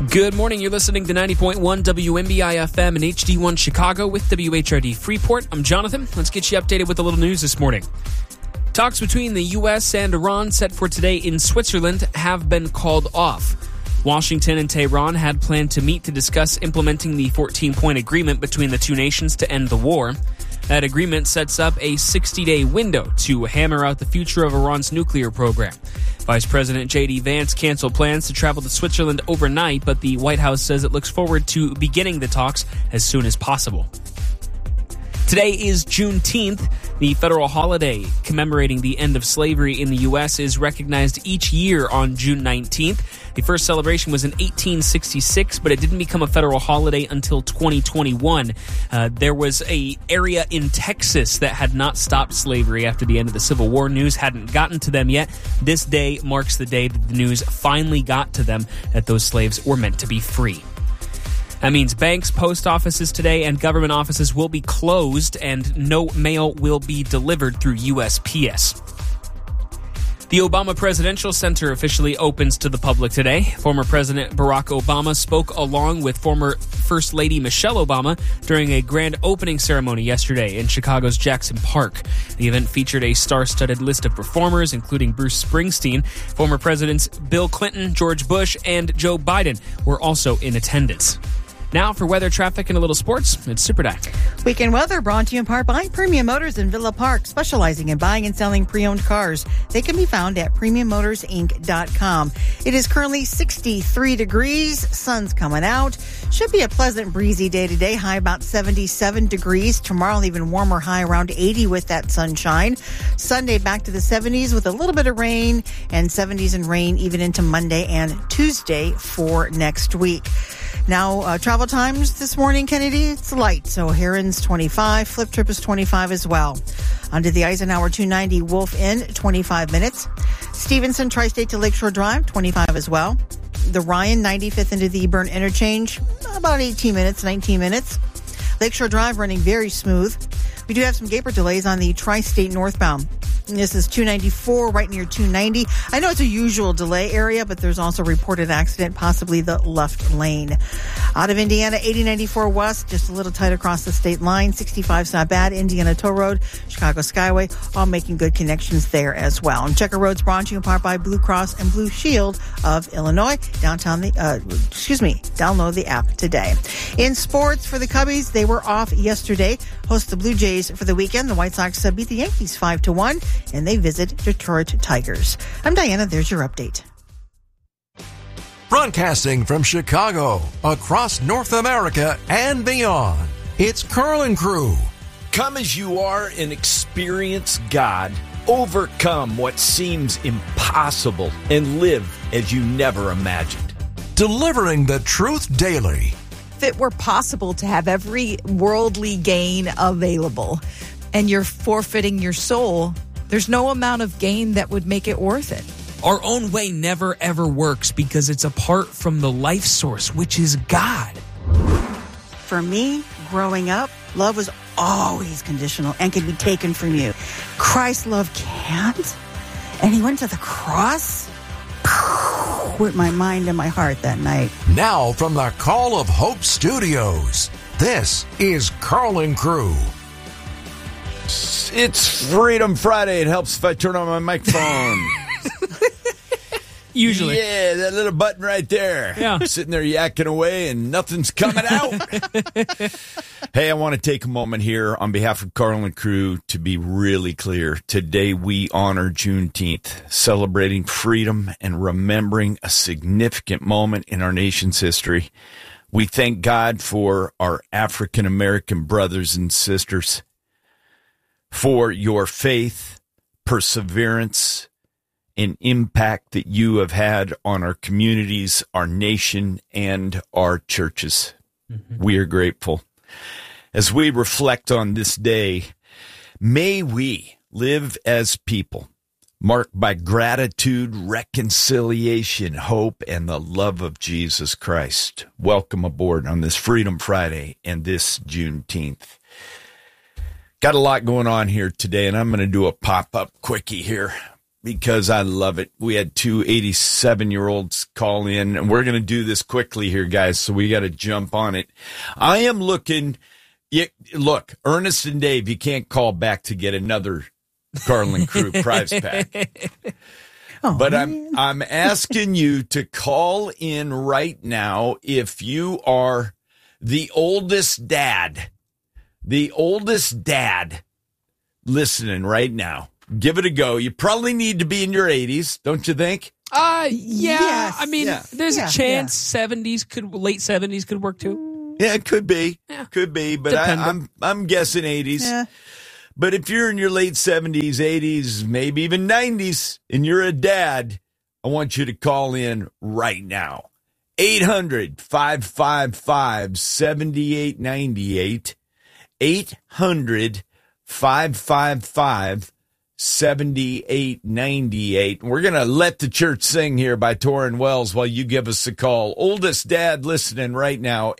Good morning. You're listening to 90.1 WMBI FM and HD1 Chicago with WHRD Freeport. I'm Jonathan. Let's get you updated with a little news this morning. Talks between the U.S. and Iran set for today in Switzerland have been called off. Washington and Tehran had planned to meet to discuss implementing the 14-point agreement between the two nations to end the war. That agreement sets up a 60-day window to hammer out the future of Iran's nuclear program. Vice President J.D. Vance canceled plans to travel to Switzerland overnight, but the White House says it looks forward to beginning the talks as soon as possible. Today is Juneteenth. The federal holiday commemorating the end of slavery in the U.S. is recognized each year on June 19th. The first celebration was in 1866, but it didn't become a federal holiday until 2021. There was an area in Texas that had not stopped slavery after the end of the Civil War. News hadn't gotten to them yet. This day marks the day that the news finally got to them that those slaves were meant to be free. That means banks, post offices today, and government offices will be closed, and no mail will be delivered through USPS. The Obama Presidential Center officially opens to the public today. Former President Barack Obama spoke along with former First Lady Michelle Obama during a grand opening ceremony yesterday in Chicago's Jackson Park. The event featured a star-studded list of performers, including Bruce Springsteen. Former Presidents Bill Clinton, George Bush, and Joe Biden were also in attendance. Now for weather, traffic, and a little sports, it's Super Dak. Weekend weather brought to you in part by Premium Motors in Villa Park, specializing in buying and selling pre-owned cars. They can be found at PremiumMotorsInc.com. It is currently 63 degrees. Sun's coming out. Should be a pleasant, breezy day today. High about 77 degrees. Tomorrow, an even warmer high around 80 with that sunshine. Sunday, back to the 70s with a little bit of rain, and 70s and rain even into Monday and Tuesday for next week. Now, travel times this morning, Kennedy, it's light. So Herons 25, Flip Trip is 25 as well. Onto the Eisenhower 290, Wolf Inn, 25 minutes. Stevenson, Tri-State to Lakeshore Drive, 25 as well. The Ryan, 95th into the Eburn Interchange, about 18 minutes, 19 minutes. Lakeshore Drive running very smooth. We do have some Gaper delays on the Tri-State northbound. This is 294 right near 290. I know it's a usual delay area, but there's also a reported accident, possibly the left lane. Out of Indiana, 8094 west, just a little tight across the state line. 65's not bad. Indiana Toll Road, Chicago Skyway, all making good connections there as well. And Checker Road's brought to you in part by Blue Cross and Blue Shield of Illinois. Download the app today. In sports for the Cubbies, they were off yesterday. Host the Blue Jays for the weekend. The White Sox beat the Yankees 5-1. And they visit Detroit Tigers. I'm Diana. There's your update. Broadcasting from Chicago, across North America and beyond, it's Carl and Crew. Come as you are and experience God. Overcome what seems impossible and live as you never imagined. Delivering the truth daily. If it were possible to have every worldly gain available and you're forfeiting your soul, there's no amount of gain that would make it worth it. Our own way never, ever works because it's apart from the life source, which is God. For me, growing up, love was always conditional and could be taken from you. Christ's love can't. And he went to the cross with my mind and my heart that night. Now from the Call of Hope Studios, this is Carl and Crew. It's Freedom Friday. It helps if I turn on my microphone. Usually. Yeah, that little button right there. Yeah. Sitting there yakking away and nothing's coming out. Hey, I want to take a moment here on behalf of Carl and Crew to be really clear. Today we honor Juneteenth, celebrating freedom and remembering a significant moment in our nation's history. We thank God for our African American brothers and sisters, for your faith, perseverance, and impact that you have had on our communities, our nation, and our churches. Mm-hmm. We are grateful. As we reflect on this day, may we live as people marked by gratitude, reconciliation, hope, and the love of Jesus Christ. Welcome aboard on this Freedom Friday and this Juneteenth. Got a lot going on here today, and I'm going to do a pop-up quickie here. because I love it. We had two 87-year-olds call in, and we're going to do this quickly here, guys, so we got to jump on it. I am looking. Look, Ernest and Dave, you can't call back to get another Carlin Crew prize pack. But I'm asking you to call in right now if you are the oldest dad listening right now. Give it a go. You probably need to be in your 80s, don't you think? Yeah. Yes. I mean, there's a chance late 70s could work too. Yeah, it could be. Yeah. Could be, but I'm guessing 80s. Yeah. But if you're in your late 70s, 80s, maybe even 90s, and you're a dad, I want you to call in right now. 800-555-7898. 800-555-7898. We're going to Let the Church Sing here by Torrin Wells while you give us a call. Oldest dad listening right now,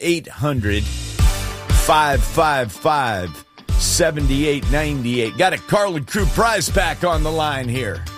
800-555-7898. Got a Carlin Crew prize pack on the line here.